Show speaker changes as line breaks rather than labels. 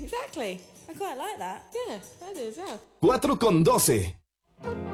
exactly. I quite like that.
Yeah, I do as well.
4 con 12.